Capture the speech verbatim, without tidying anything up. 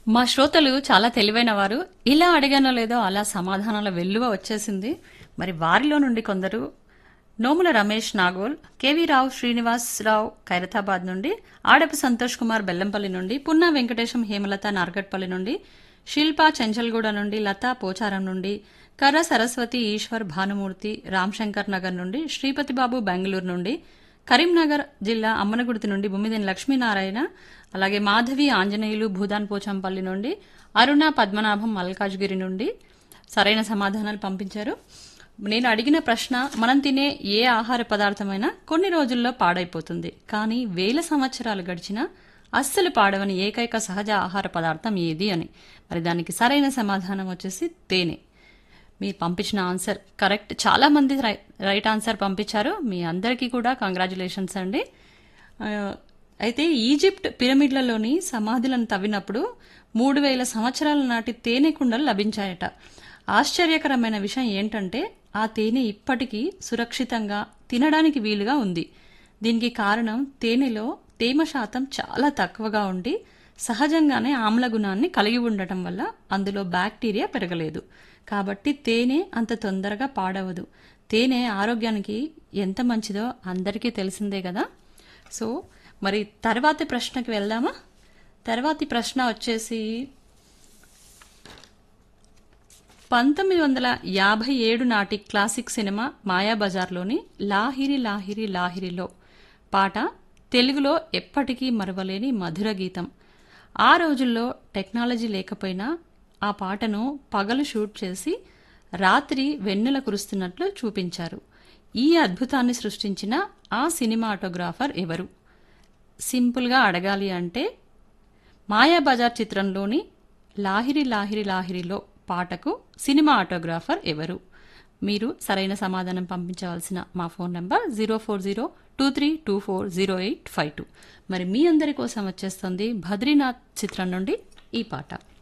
మా శ్రోతలు చాలా తెలివైన వారు. ఇలా అడిగానో లేదో అలా సమాధానాల వెల్లువ వచ్చేసింది. మరి వారిలో నుండి కొందరు నోముల రమేష్ నాగోల్, కేవీ రావు శ్రీనివాసరావు ఖైరతాబాద్ నుండి, ఆడపు సంతోష్ కుమార్ బెల్లంపల్లి నుండి, పున్నా వెంకటేశం హేమలత నార్గట్పల్లి నుండి, శిల్పా చెంచల్గూడ నుండి, లతా పోచారం నుండి, కర్ర సరస్వతి ఈశ్వర్ భానుమూర్తి రామ్శంకర్ నగర్ నుండి, శ్రీపతిబాబు బెంగళూరు నుండి, కరీంనగర్ జిల్లా అమ్మనగుర్తి నుండి బొమ్మిదేని లక్ష్మీనారాయణ, అలాగే మాధవి ఆంజనేయులు భూదాన్ పోచంపల్లి నుండి, అరుణ పద్మనాభం మల్కాజ్గిరి నుండి సరైన సమాధానాలు పంపించారు. నేను అడిగిన ప్రశ్న, మనం తినే ఏ ఆహార పదార్థమైనా కొన్ని రోజుల్లో పాడైపోతుంది, కానీ వేల సంవత్సరాలు గడిచినా అస్సలు పాడవని ఏకైక సహజ ఆహార పదార్థం ఏది అని. మరి దానికి సరైన సమాధానం వచ్చేసి తేనె. మీరు పంపించిన ఆన్సర్ కరెక్ట్. చాలా మంది రై- రైట్ ఆన్సర్ పంపించారు. మీ అందరికీ కూడా కంగ్రాచులేషన్స్ అండి. ఆ, అయితే ఈజిప్ట్ పిరమిడ్లలోని సమాధులను తవ్వినప్పుడు మూడు వేల సంవత్సరాల నాటి తేనె కుండలు లభించాయట. ఆశ్చర్యకరమైన విషయం ఏంటంటే ఆ తేనె ఇప్పటికీ సురక్షితంగా తినడానికి వీలుగా ఉంది. దీనికి కారణం తేనెలో తేమ శాతం చాలా తక్కువగా ఉండి సహజంగానే ఆమ్ల గుణాన్ని కలిగి ఉండటం వల్ల అందులో బ్యాక్టీరియా పెరగలేదు. కాబట్టి తేనె అంత తొందరగా పాడవదు. తేనె ఆరోగ్యానికి ఎంత మంచిదో అందరికీ తెలిసిందే కదా. సో మరి తర్వాతి ప్రశ్నకి వెళ్దామా? తర్వాతి ప్రశ్న వచ్చేసి పంతొమ్మిది వందల యాభై ఏడు నాటి క్లాసిక్ సినిమా మాయాబజార్లోని లాహిరి లాహిరి లాహిరిలో పాట తెలుగులో ఎప్పటికీ మరవలేని మధుర గీతం. ఆ రోజుల్లో టెక్నాలజీ లేకపోయినా ఆ పాటను పగలు షూట్ చేసి రాత్రి వెన్నెల కురుస్తున్నట్లు చూపించారు. ఈ అద్భుతాన్ని సృష్టించిన ఆ సినిమాటోగ్రాఫర్ ఎవరు? సింపుల్గా అడగాలి అంటే మాయాబజార్ చిత్రంలోని లాహిరి లాహిరి లాహిరిలో పాటకు సినిమా ఆటోగ్రాఫర్ ఎవరు? మీరు సరైన సమాధానం పంపించవలసిన మా phone number zero four zero two three two four zero eight five two. మరి మీ అందరి కోసం వచ్చేస్తుంది బద్రీనాథ్ చిత్రం నుండి ఈ పాట.